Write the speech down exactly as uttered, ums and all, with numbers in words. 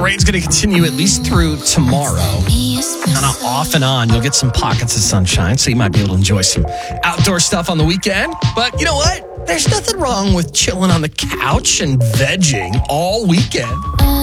rain's going to continue at least through tomorrow. Kind of off and on. You'll get some pockets of sunshine, so you might be able to enjoy some outdoor stuff on the weekend. But you know what? There's nothing wrong with chilling on the couch and vegging all weekend.